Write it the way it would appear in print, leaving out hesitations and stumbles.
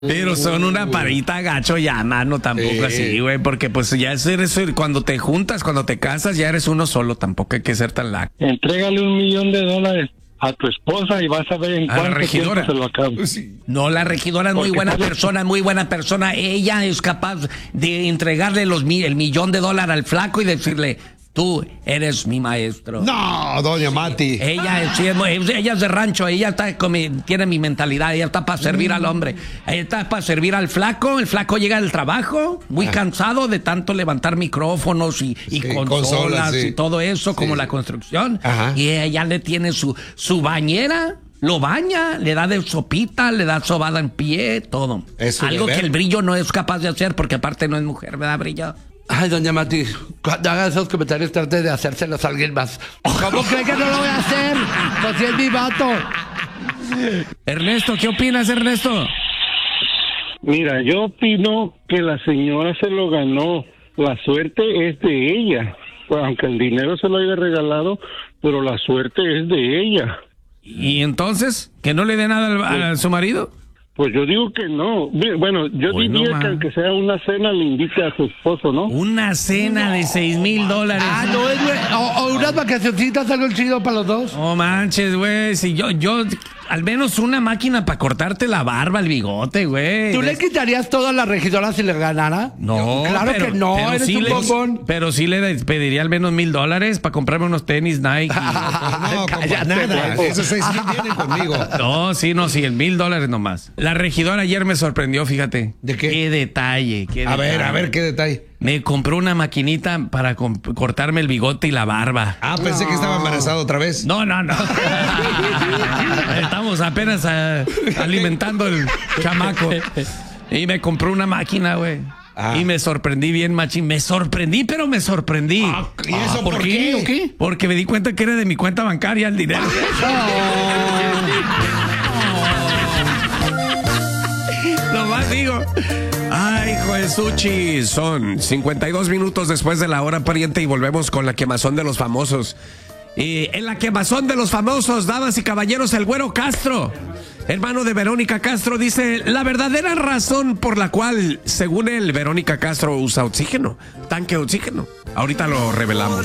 Pero son una parita gacho ya, mano, tampoco así, güey, porque pues ya eres, cuando te juntas, cuando te casas, ya eres uno solo, tampoco hay que ser tan laco. Entrégale $1,000,000 a tu esposa y vas a ver en cuánto tiempo se lo acabas. Sí. No, la regidora es muy buena persona, ella es capaz de entregarle el $1,000,000 al flaco y decirle: tú eres mi maestro. No, doña Mati. Ella es de rancho, ella tiene mi mentalidad, ella está para servir al hombre. Ella está para servir al flaco. El flaco llega del trabajo muy cansado de tanto levantar micrófonos y consolas y todo eso, como la construcción. Ajá. Y ella le tiene su bañera. Lo baña, le da de sopita, le da sobada en pie, todo. Algo que el Brillo no es capaz de hacer, porque aparte no es mujer, ¿verdad, Brillo? Ay, doña Mati, cuando haga esos comentarios trate de hacérselos a alguien más. ¿Cómo cree que no lo voy a hacer? Pues si es mi vato. Ernesto, ¿qué opinas, Ernesto? Mira, yo opino que la señora se lo ganó. La suerte es de ella. Pues, aunque el dinero se lo haya regalado, pero la suerte es de ella. ¿Y entonces? ¿Que no le dé nada a su marido? Pues yo digo que no. Bueno, yo diría que aunque sea una cena le invite a su esposo, ¿no? Una cena de $6,000. Ah, no, es o unas vacacioncitas, algo chido para los dos. No manches, güey. Si yo al menos una máquina para cortarte la barba, el bigote, güey. ¿Tú le quitarías todo a la regidora si le ganara? No, claro que no, eres sí un bombón. Pero sí le pediría al menos $1,000 para comprarme unos tenis Nike. No, nada. Esos 6,000 vienen conmigo. No, sí, el $1,000 nomás. La regidora ayer me sorprendió, fíjate. ¿De qué? Qué detalle. A ver, ¿qué detalle? Me compró una maquinita para cortarme el bigote y la barba. Ah, pensé que estaba embarazado otra vez. No. Estamos apenas alimentando el chamaco. Y me compró una máquina, güey. Y me sorprendí bien, machín. Me sorprendí. ¿Y eso por qué? ¿O qué? Porque me di cuenta que era de mi cuenta bancaria el dinero. Lo más digo. Ay, Jesuchi, son 52 minutos después de la hora, pariente, y volvemos con la quemazón de los famosos. Y en la quemazón de los famosos, damas y caballeros, el Güero Castro, hermano de Verónica Castro, dice la verdadera razón por la cual, según él, Verónica Castro usa oxígeno, tanque de oxígeno. Ahorita lo revelamos.